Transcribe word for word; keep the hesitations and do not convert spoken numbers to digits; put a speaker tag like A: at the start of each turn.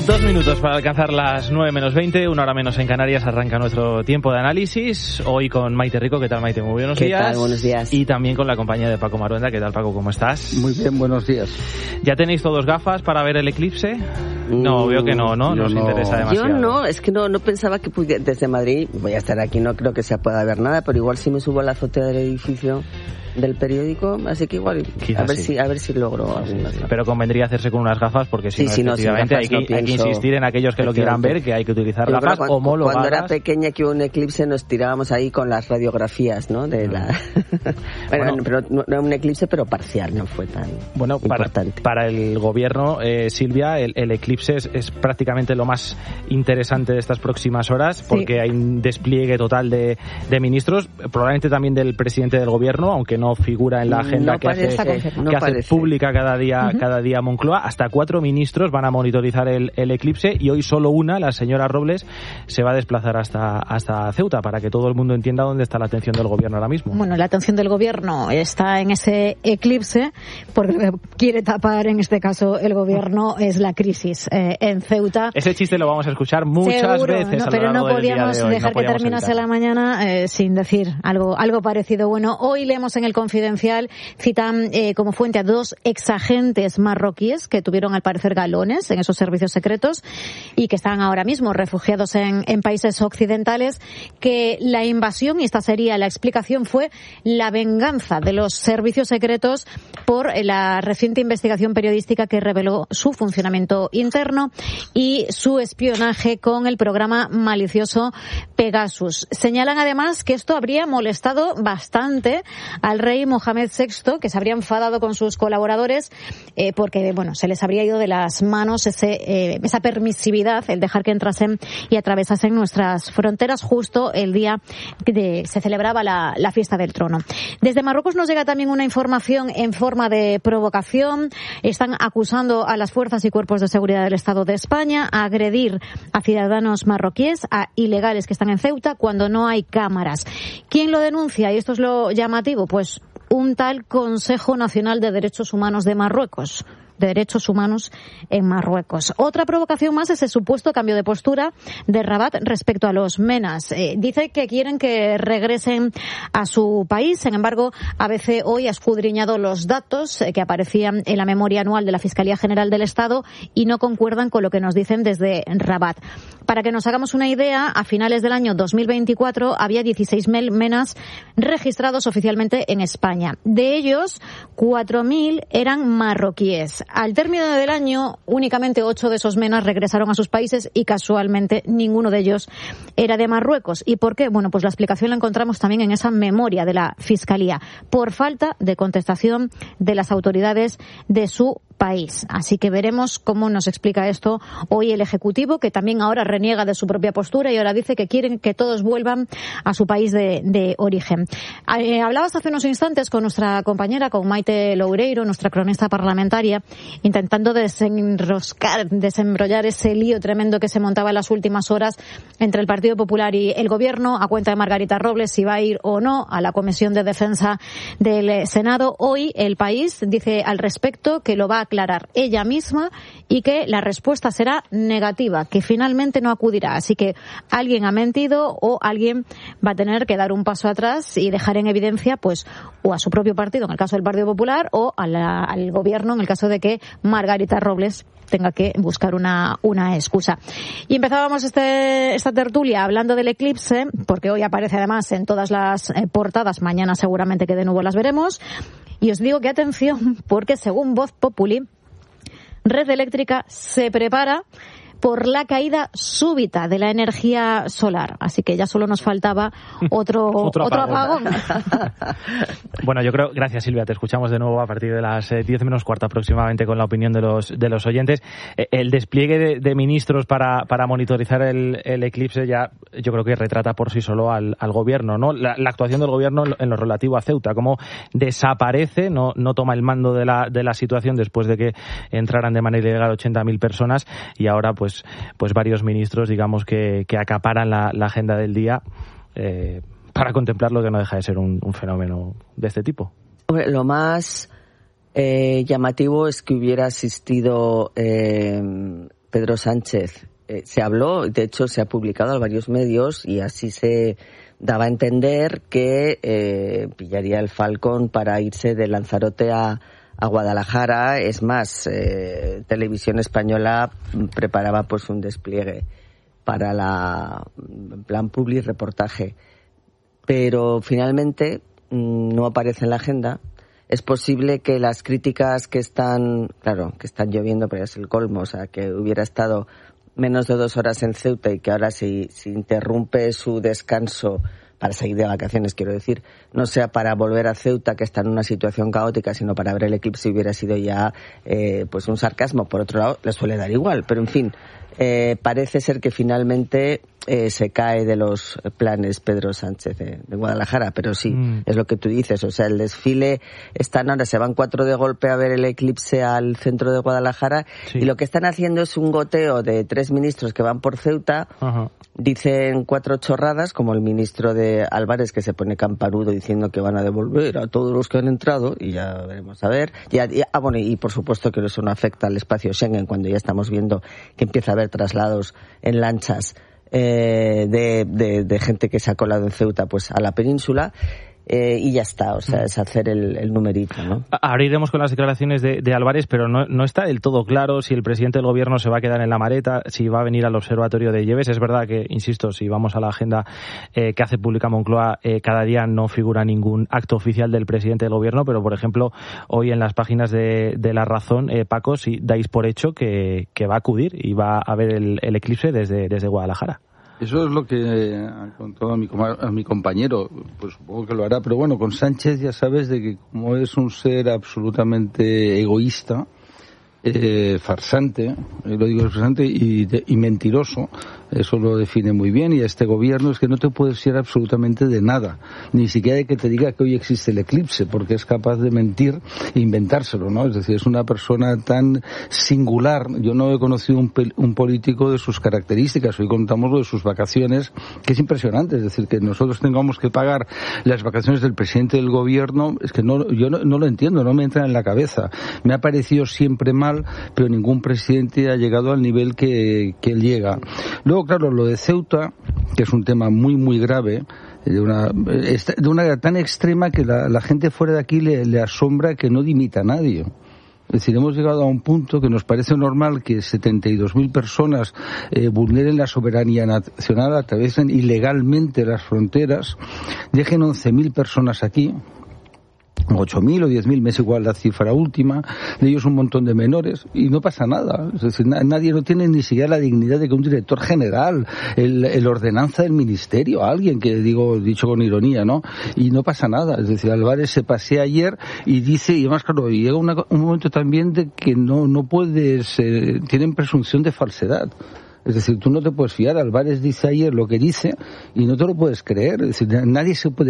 A: Dos minutos para alcanzar las nueve menos veinte, una hora menos en Canarias, arranca nuestro tiempo de análisis. Hoy con Maite Rico. ¿Qué tal, Maite? Muy buenos
B: ¿Qué
A: días.
B: tal? Buenos días.
A: Y también con la compañía de Paco Maruenda. ¿Qué tal, Paco? ¿Cómo estás?
C: Muy bien, buenos días.
A: ¿Ya tenéis todos gafas para ver el eclipse? No, veo que no, ¿no?
C: Yo
A: Nos
C: no.
A: interesa demasiado.
B: Yo no, es que no, no pensaba que pudiera, desde Madrid, voy a estar aquí, no creo que se pueda ver nada, pero igual si me subo a la azotea del edificio del periódico, así que igual
A: Quizás
B: a ver
A: sí.
B: si a ver si logro alguna.
A: Pero convendría hacerse con unas gafas porque si
B: Sí,
A: no,
B: sí, no,
A: efectivamente
B: sin gafas
A: hay, que,
B: no
A: hay que
B: pienso.
A: insistir en aquellos que lo quieran ver que hay que utilizar
B: Yo
A: gafas
B: creo que
A: homologadas.
B: Cuando era pequeña que hubo un eclipse nos tirábamos ahí con las radiografías, ¿no? De la... bueno,
A: Bueno.
B: pero no, no un eclipse, pero parcial, no fue tan
A: Bueno, para,
B: importante.
A: para el gobierno, eh, Silvia, el, el eclipse es, es prácticamente lo más interesante de estas próximas horas porque
D: Sí.
A: hay un despliegue total de, de ministros, probablemente también del presidente del gobierno, aunque no figura en la agenda
B: No
A: que hace,
B: parece, no
A: que hace
B: parece.
A: pública cada día,
D: Uh-huh.
A: cada día Moncloa. Hasta cuatro ministros van a monitorizar el, el eclipse y hoy solo una, la señora Robles, se va a desplazar hasta, hasta Ceuta para que todo el mundo entienda dónde está la atención del gobierno ahora mismo.
D: Bueno, la atención del gobierno está en ese eclipse porque lo que quiere tapar en este caso el gobierno es la crisis eh, en Ceuta.
A: Ese chiste lo vamos a escuchar muchas
D: Seguro,
A: veces
D: no,
A: a lo
D: pero
A: largo
D: no
A: del día
D: podíamos
A: de hoy.
D: dejar
A: No
D: que
A: podíamos
D: terminase
A: evitarlo.
D: la mañana eh, sin decir algo algo parecido. Bueno, hoy leemos en el Confidencial, citan eh, como fuente a dos exagentes marroquíes que tuvieron al parecer galones en esos servicios secretos y que están ahora mismo refugiados en, en países occidentales, que la invasión, y esta sería la explicación, fue la venganza de los servicios secretos por eh, la reciente investigación periodística que reveló su funcionamiento interno y su espionaje con el programa malicioso Pegasus. Señalan además que esto habría molestado bastante al rey Mohamed sexto, que se habría enfadado con sus colaboradores eh, porque bueno, se les habría ido de las manos ese, eh, esa permisividad, el dejar que entrasen y atravesasen nuestras fronteras justo el día que se celebraba la, la fiesta del trono. Desde Marruecos nos llega también una información en forma de provocación. Están acusando a las fuerzas y cuerpos de seguridad del Estado de España a agredir a ciudadanos marroquíes, a ilegales que están en Ceuta, cuando no hay cámaras. ¿Quién lo denuncia? Y esto es lo llamativo, pues un tal Consejo Nacional de Derechos Humanos de Marruecos. de Derechos Humanos en Marruecos. Otra provocación más es el supuesto cambio de postura de Rabat respecto a los menas. Eh, dice que quieren que regresen a su país. Sin embargo, A B C hoy ha escudriñado los datos eh, que aparecían en la memoria anual de la Fiscalía General del Estado y no concuerdan con lo que nos dicen desde Rabat. Para que nos hagamos una idea, a finales del año dos mil veinticuatro había dieciséis mil menas registrados oficialmente en España. De ellos, cuatro mil eran marroquíes. Al término del año, únicamente ocho de esos menas regresaron a sus países y casualmente ninguno de ellos era de Marruecos. ¿Y por qué? Bueno, pues la explicación la encontramos también en esa memoria de la Fiscalía, por falta de contestación de las autoridades de su país. Así que veremos cómo nos explica esto hoy el Ejecutivo, que también ahora reniega de su propia postura y ahora dice que quieren que todos vuelvan a su país de, de origen. Eh, hablabas hace unos instantes con nuestra compañera, con Maite Loureiro, nuestra cronista parlamentaria, intentando desenroscar, desembrollar ese lío tremendo que se montaba en las últimas horas entre el Partido Popular y el Gobierno, a cuenta de Margarita Robles, si va a ir o no a la Comisión de Defensa del Senado. Hoy El País dice al respecto que lo va a aclarar ella misma y que la respuesta será negativa, que finalmente no acudirá. Así que alguien ha mentido o alguien va a tener que dar un paso atrás y dejar en evidencia, pues, o a su propio partido, en el caso del Partido Popular, o a la, al Gobierno, en el caso de que Margarita Robles tenga que buscar una, una excusa. Y empezábamos este, esta tertulia hablando del eclipse, porque hoy aparece además en todas las eh, portadas, mañana seguramente que de nuevo las veremos. Y os digo que atención, porque según Voz Populi, Red Eléctrica se prepara por la caída súbita de la energía solar. Así que ya solo nos faltaba otro,
A: otro
D: otro
A: apagón.
D: apagón.
A: Bueno, yo creo, gracias Silvia, te escuchamos de nuevo a partir de las eh, diez menos cuarto aproximadamente con la opinión de los de los oyentes. Eh, el despliegue de, de ministros para, para monitorizar el, el eclipse ya yo creo que retrata por sí solo al, al gobierno, ¿no? La, la actuación del gobierno en lo relativo a Ceuta, cómo desaparece, no, no toma el mando de la, de la situación después de que entraran de manera ilegal ochenta mil personas y ahora pues pues varios ministros, digamos, que, que acaparan la, la agenda del día eh, para contemplar lo que no deja de ser un, un fenómeno de este tipo.
B: Lo más eh, llamativo es que hubiera asistido eh, Pedro Sánchez. Eh, se habló, de hecho se ha publicado en varios medios y así se daba a entender que eh, pillaría el Falcon para irse de Lanzarote a, a Guadalajara. Es más, eh, Televisión Española preparaba pues un despliegue para la en plan public reportaje, pero finalmente mmm, no aparece en la agenda. Es posible que las críticas que están, claro, que están lloviendo, pero es el colmo, o sea, que hubiera estado menos de dos horas en Ceuta y que ahora si, si interrumpe su descanso para seguir de vacaciones, quiero decir, no sea para volver a Ceuta, que está en una situación caótica, sino para ver el eclipse, hubiera sido ya eh, pues un sarcasmo. Por otro lado, le suele dar igual, pero en fin, eh, parece ser que finalmente eh, se cae de los planes Pedro Sánchez de, de Guadalajara, pero sí, mm. es lo que tú dices, o sea, el desfile están ahora, se van cuatro de golpe a ver el eclipse al centro de Guadalajara, sí. y lo que están haciendo es un goteo de tres ministros que van por Ceuta. Ajá. Dicen cuatro chorradas, como el ministro de Álvarez, que se pone campanudo diciendo que van a devolver a todos los que han entrado, y ya veremos a ver. Ya, ya, ah, bueno, y por supuesto que eso no afecta al espacio Schengen, cuando ya estamos viendo que empieza a haber traslados en lanchas eh, de, de, de gente que se ha colado en Ceuta pues a la península. Eh, y ya está, o sea, es hacer el, el numerito, ¿no?
A: Ahora iremos con las declaraciones de, de Álvarez, pero no, no está del todo claro si el presidente del gobierno se va a quedar en la Mareta, si va a venir al observatorio de Lleves. Es verdad que, insisto, si vamos a la agenda eh, que hace pública Moncloa, eh, cada día no figura ningún acto oficial del presidente del gobierno, pero, por ejemplo, hoy en las páginas de, de La Razón, eh, Paco, si dais por hecho que, que va a acudir y va a ver el, el eclipse desde, desde Guadalajara.
C: Eso es lo que ha contado a mi, a mi compañero, pues supongo que lo hará, pero bueno, con Sánchez ya sabes de que como es un ser absolutamente egoísta, eh, farsante, eh, lo digo farsante y, de, y mentiroso, eso lo define muy bien, y a este gobierno es que no te puedes fiar absolutamente de nada, ni siquiera de que te diga que hoy existe el eclipse, porque es capaz de mentir e inventárselo, ¿no? Es decir, es una persona tan singular. Yo no he conocido un, un político de sus características. Hoy contamos lo de sus vacaciones, que es impresionante. Es decir, que nosotros tengamos que pagar las vacaciones del presidente del gobierno, es que no, yo no, no lo entiendo, no me entra en la cabeza. Me ha parecido siempre mal, pero ningún presidente ha llegado al nivel que, que él llega. Luego, claro, lo de Ceuta, que es un tema muy, muy grave, de una, de una edad tan extrema que la, la gente fuera de aquí le, le asombra que no dimita a nadie. Es decir, hemos llegado a un punto que nos parece normal que setenta y dos mil personas eh, vulneren la soberanía nacional, atraviesen ilegalmente las fronteras, dejen once mil personas aquí, ocho mil o diez mil, me es igual la cifra última, de ellos un montón de menores, y no pasa nada. Es decir, nadie no tiene ni siquiera la dignidad de que un director general, el, el ordenanza del ministerio, alguien que digo, dicho con ironía, ¿no? Y no pasa nada. Es decir, Álvarez se pasea ayer y dice, y además, claro, llega una, un momento también de que no, no puedes, eh, tienen presunción de falsedad. Es decir, tú no te puedes fiar. Álvarez dice ayer lo que dice y no te lo puedes creer. Es decir, nadie se puede